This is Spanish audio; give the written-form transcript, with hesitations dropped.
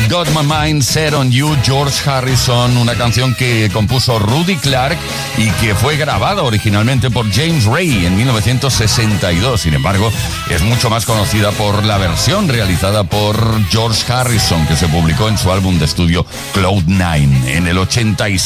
Got My Mind Set on You, George Harrison, una canción que compuso Rudy Clark y que fue grabada originalmente por James Ray en 1962. Sin embargo, es mucho más conocida por la versión realizada por George Harrison, que se publicó en su álbum de estudio Cloud9 en el 86.